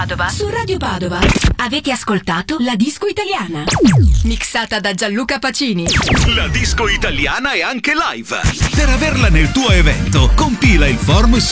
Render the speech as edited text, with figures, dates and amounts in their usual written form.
Padova. Su Radio Padova. Avete ascoltato La Disco Italiana. Mixata da Gianluca Pacini. La Disco Italiana è anche live. Per averla nel tuo evento, compila il form